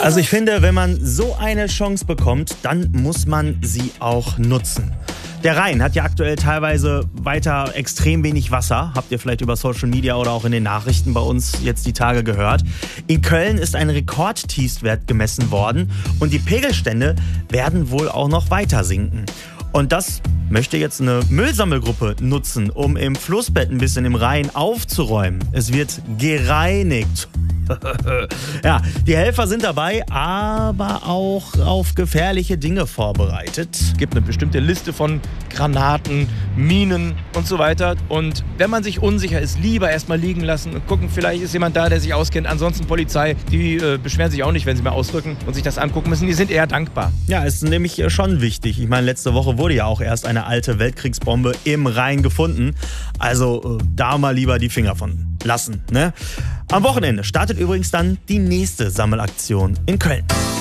Also ich finde, wenn man so eine Chance bekommt, dann muss man sie auch nutzen. Der Rhein hat ja aktuell teilweise weiter extrem wenig Wasser. Habt ihr vielleicht über Social Media oder auch in den Nachrichten bei uns jetzt die Tage gehört. In Köln ist ein Rekordtiefstwert gemessen worden und die Pegelstände werden wohl auch noch weiter sinken. Und das möchte jetzt eine Müllsammelgruppe nutzen, um im Flussbett ein bisschen im Rhein aufzuräumen. Es wird gereinigt. Ja, die Helfer sind dabei, aber auch auf gefährliche Dinge vorbereitet. Es gibt eine bestimmte Liste von Granaten, Minen und so weiter. Und wenn man sich unsicher ist, lieber erstmal liegen lassen und gucken, vielleicht ist jemand da, der sich auskennt. Ansonsten Polizei, die beschweren sich auch nicht, wenn sie mal ausrücken und sich das angucken müssen. Die sind eher dankbar. Ja, ist nämlich schon wichtig. Ich meine, letzte Woche wurde ja auch erst eine alte Weltkriegsbombe im Rhein gefunden. Also da mal lieber die Finger von lassen, ne? Am Wochenende startet übrigens dann die nächste Sammelaktion in Köln.